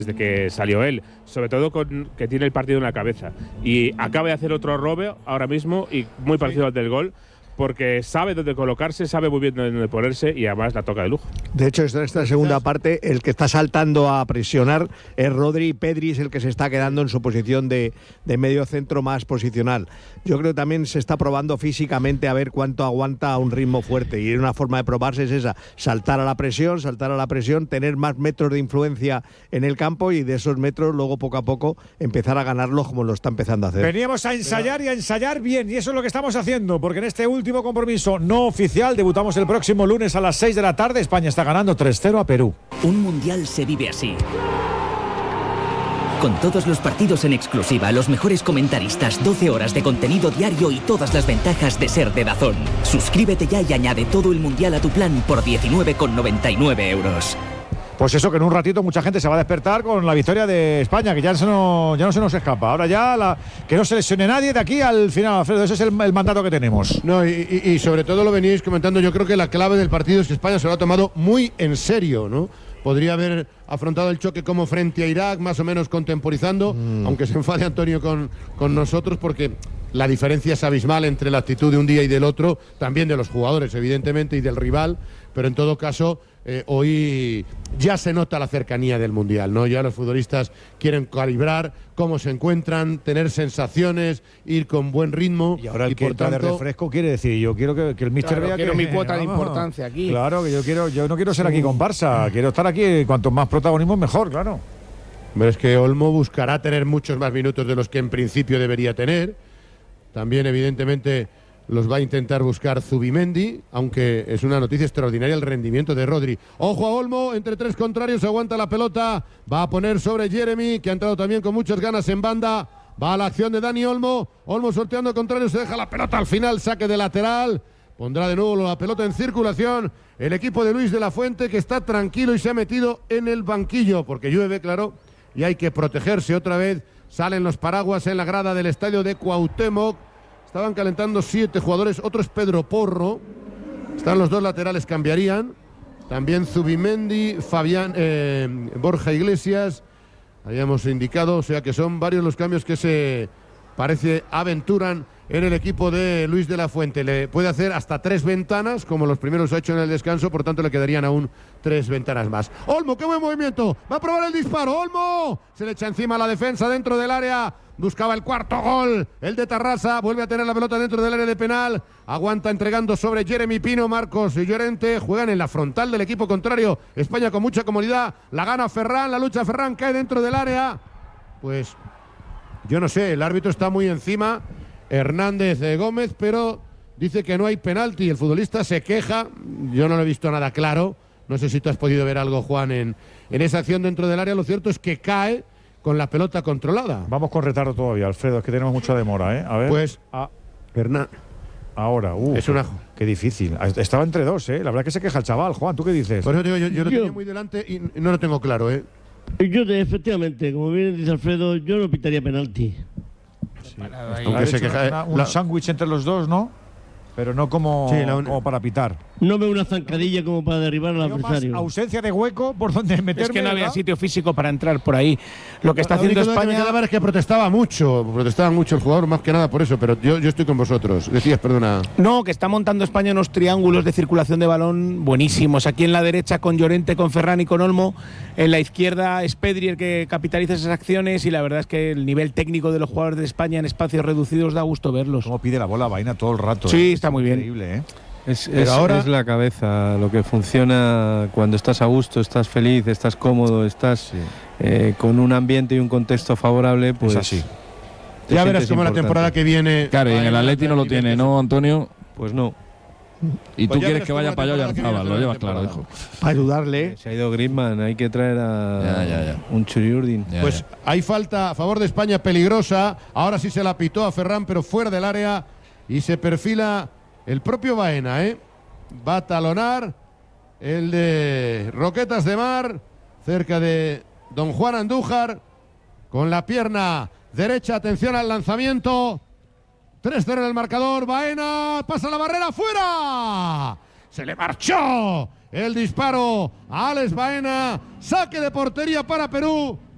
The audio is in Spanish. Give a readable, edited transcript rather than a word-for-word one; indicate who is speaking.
Speaker 1: desde que salió él, sobre todo con que tiene el partido en la cabeza. Y acaba de hacer otro robo ahora mismo y muy parecido al del gol, porque sabe dónde colocarse, sabe muy bien dónde ponerse y además la toca de lujo.
Speaker 2: De hecho, en esta segunda parte, el que está saltando a presionar es Rodri, y Pedri es el que se está quedando en su posición de medio centro más posicional. Yo creo que también se está probando físicamente a ver cuánto aguanta a un ritmo fuerte, y una forma de probarse es esa, saltar a la presión, tener más metros de influencia en el campo y de esos metros luego poco a poco empezar a ganarlos como lo está empezando a hacer.
Speaker 3: Veníamos a ensayar y a ensayar bien, y eso es lo que estamos haciendo, porque en este último compromiso no oficial debutamos el próximo lunes a las 6 de la tarde. España está ganando 3-0 a Perú.
Speaker 4: Un mundial se vive así. Con todos los partidos en exclusiva, los mejores comentaristas, 12 horas de contenido diario y todas las ventajas de ser de DAZN. Suscríbete ya y añade todo el mundial a tu plan por 19,99 euros.
Speaker 3: Pues eso, que en un ratito mucha gente se va a despertar con la victoria de España, que ya no se nos escapa. Ahora ya que no se lesione nadie de aquí al final, Alfredo. Ese es el mandato que tenemos.
Speaker 5: No, y sobre todo lo veníais comentando. Yo creo que la clave del partido es que España se lo ha tomado muy en serio, ¿no? Podría haber afrontado el choque como frente a Irak, más o menos contemporizando, aunque se enfade Antonio con nosotros, porque la diferencia es abismal entre la actitud de un día y del otro, también de los jugadores, evidentemente, y del rival, pero en todo caso, hoy ya se nota la cercanía del Mundial, ¿no? Ya los futbolistas quieren calibrar cómo se encuentran, tener sensaciones, ir con buen ritmo.
Speaker 3: Y ahora el que entra de refresco quiere decir, yo quiero que el míster vea
Speaker 6: quiero
Speaker 3: que
Speaker 6: mi cuota de importancia aquí.
Speaker 3: Claro, que yo no quiero ser aquí comparsa, quiero estar aquí, cuanto más protagonismo mejor, claro.
Speaker 5: Pero es que Olmo buscará tener muchos más minutos de los que en principio debería tener. También, evidentemente, los va a intentar buscar Zubimendi, aunque es una noticia extraordinaria el rendimiento de Rodri. Ojo a Olmo, entre tres contrarios, aguanta la pelota, va a poner sobre Jeremy, que ha entrado también con muchas ganas en banda. Va a la acción de Dani Olmo, Olmo sorteando contrarios, se deja la pelota al final, saque de lateral. Pondrá de nuevo la pelota en circulación el equipo de Luis de la Fuente, que está tranquilo y se ha metido en el banquillo, porque llueve, claro, y hay que protegerse otra vez. Salen los paraguas en la grada del estadio de Cuauhtémoc. Estaban calentando 7 jugadores, otro es Pedro Porro. Están los dos laterales, cambiarían. También Zubimendi, Borja Iglesias. Habíamos indicado, o sea que son varios los cambios que se aventuran en el equipo de Luis de la Fuente. Le puede hacer hasta 3 ventanas, como los primeros ha hecho en el descanso, por tanto le quedarían aún 3 ventanas más. Olmo, qué buen movimiento, va a probar el disparo, Olmo, se le echa encima la defensa dentro del área, buscaba el cuarto gol, el de Tarrasa, vuelve a tener la pelota dentro del área de penal, aguanta entregando sobre Jeremy Pino, Marcos y Llorente, juegan en la frontal del equipo contrario, España con mucha comodidad, la gana Ferran, la lucha Ferran, cae dentro del área, pues yo no sé, el árbitro está muy encima, Hernández Gómez, pero dice que no hay penalti. El futbolista se queja. Yo no lo he visto nada claro. No sé si tú has podido ver algo, Juan, en esa acción dentro del área. Lo cierto es que cae con la pelota controlada.
Speaker 3: Vamos con retardo todavía, Alfredo. Es que tenemos mucha demora, ¿eh? A ver.
Speaker 5: Pues,
Speaker 3: ahora,
Speaker 5: es una...
Speaker 3: Qué difícil. Estaba entre dos, ¿eh? La verdad que se queja el chaval. Juan, ¿tú qué dices?
Speaker 5: Por eso digo, yo lo tenía muy delante y no lo tengo claro, ¿eh?
Speaker 7: Yo, efectivamente, como bien dice Alfredo, yo no pitaría penalti.
Speaker 3: Sí. Aunque se queja, un sándwich entre los dos, ¿no? Pero no como para pitar.
Speaker 7: No veo una zancadilla como para derribar al adversario.
Speaker 3: Ausencia de hueco por donde meterme.
Speaker 6: Es que no había sitio físico para entrar por ahí. Lo que está haciendo España...
Speaker 5: Lo que me es que protestaba mucho el jugador, más que nada por eso, pero yo estoy con vosotros. Decías, perdona.
Speaker 6: No, que está montando España unos triángulos de circulación de balón buenísimos. Aquí en la derecha con Llorente, con Ferran y con Olmo. En la izquierda es Pedri el que capitaliza esas acciones y la verdad es que el nivel técnico de los jugadores de España en espacios reducidos da gusto verlos.
Speaker 3: Cómo pide la bola vaina todo el rato.
Speaker 6: Sí, está muy bien.
Speaker 3: Increíble, ¿eh?
Speaker 8: Es la cabeza lo que funciona cuando estás a gusto, estás feliz, estás cómodo, estás con un ambiente y un contexto favorable, pues
Speaker 3: es así.
Speaker 5: Ya verás cómo la temporada que viene...
Speaker 9: Claro, y en el Atleti no lo tiene, ¿no, Antonio?
Speaker 8: Pues no.
Speaker 9: Y tú quieres que vaya para allá Oyarzabal, lo llevas claro, hijo.
Speaker 2: Para ayudarle.
Speaker 8: Se ha ido Griezmann, hay que traer a un Churiurdin.
Speaker 5: Pues hay falta a favor de España peligrosa. Ahora sí se la pitó a Ferran, pero fuera del área. Y se perfila el propio Baena, ¿eh? Va a talonar el de Roquetas de Mar, cerca de Don Juan Andújar, con la pierna derecha. Atención al lanzamiento. 3-0 en el marcador. Baena pasa la barrera, fuera. Se le marchó el disparo a Alex Baena. Saque de portería para Perú.